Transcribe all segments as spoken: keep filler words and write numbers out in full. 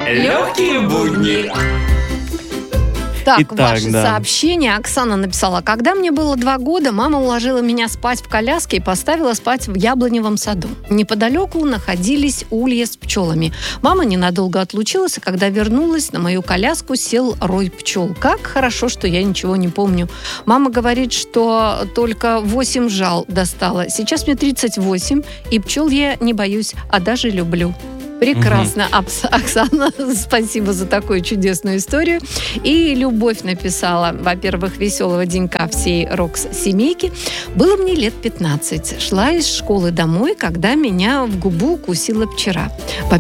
Легкие будни. Так, Итак, ваше да. сообщение. Оксана написала: когда мне было два года, мама уложила меня спать в коляске и поставила спать в яблоневом саду. Неподалеку находились улья с пчелами. Мама ненадолго отлучилась, и когда вернулась, на мою коляску сел рой пчел. Как хорошо, что я ничего не помню. Мама говорит, что только восемь жал достала. Сейчас мне тридцать восемь, и пчел я не боюсь, а даже люблю. Прекрасно, угу. Оксана, спасибо за такую чудесную историю. И Любовь написала: во-первых, веселого денька всей Рокс-семейки. Было мне лет пятнадцать. Шла из школы домой, когда меня в губу укусила пчела.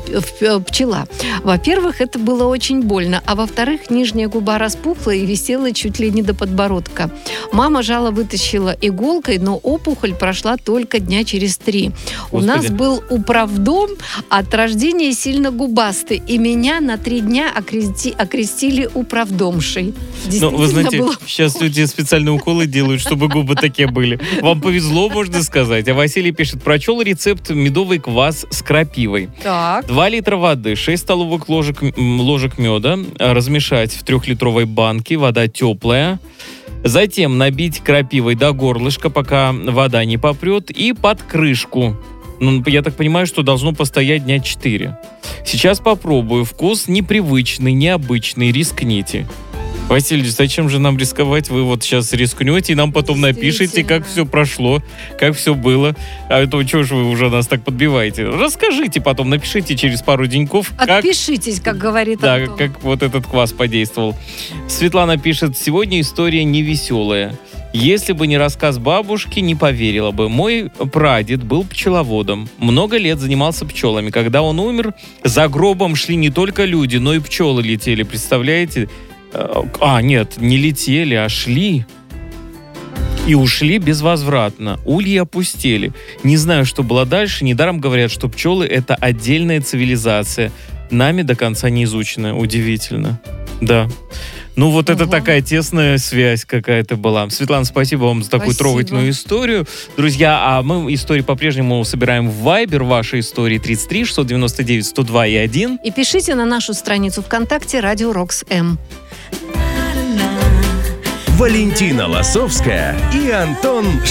пчела. Во-первых, это было очень больно, а во-вторых, нижняя губа распухла и висела чуть ли не до подбородка. Мама жало вытащила иголкой, но опухоль прошла только дня через три. Господи. У нас был управдом от рождения сильно губастый, и меня на три дня окрести, окрестили управдомшей. Ну, вы знаете, было... сейчас люди специальные уколы делают, чтобы губы такие были. Вам повезло, можно сказать. А Василий пишет: прочел рецепт медовый квас с крапивой. Так. два литра воды, шесть столовых ложек, ложек меда, размешать в трехлитровой банке, вода теплая. Затем набить крапивой до горлышка, пока вода не попрет, и под крышку. Ну, я так понимаю, что должно постоять дня четыре. Сейчас попробую. Вкус непривычный, необычный. Рискните. Василий, зачем же нам рисковать? Вы вот сейчас рискнете и нам потом напишите, как все прошло, как все было. А это чего же вы уже нас так подбиваете? Расскажите потом, напишите через пару деньков. Отпишитесь, как, как говорит да, Антон. как вот этот квас подействовал. Светлана пишет: сегодня история невеселая. Если бы не рассказ бабушки, не поверила бы. Мой прадед был пчеловодом. Много лет занимался пчелами. Когда он умер, за гробом шли не только люди, но и пчелы летели. Представляете? А, нет, не летели, а шли. И ушли безвозвратно. Ульи опустели. Не знаю, что было дальше. Недаром говорят, что пчелы — это отдельная цивилизация. Нами до конца не изученная. Удивительно. Да. Ну, вот Ого. Это такая тесная связь какая-то была. Светлана, спасибо вам за такую спасибо. трогательную историю. Друзья, а мы истории по-прежнему собираем в Viber. Ваши истории тридцать три шестьсот девяносто девять сто два и один. И пишите на нашу страницу ВКонтакте «Радио Рокс М». Валентина Лосовская и Антон